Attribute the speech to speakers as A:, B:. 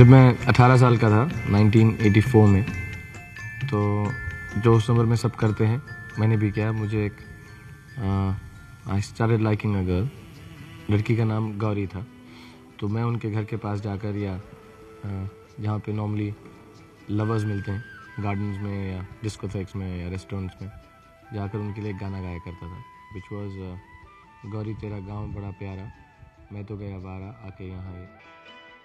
A: जब मैं 18 साल का था 1984 में, तो जो उस उम्र में सब करते हैं मैंने भी किया। मुझे एक I started liking a girl, लड़की का नाम गौरी था। तो मैं उनके घर के पास जाकर या जहाँ पे नॉर्मली लवर्स मिलते हैं, गार्डन्स में या डिस्कोथेक्स में या रेस्टोरेंट्स में, जाकर उनके लिए गाना गाया करता था, विच वॉज गौरी तेरा गाँव बड़ा प्यारा, मैं तो गया बारा आके यहाँ ये।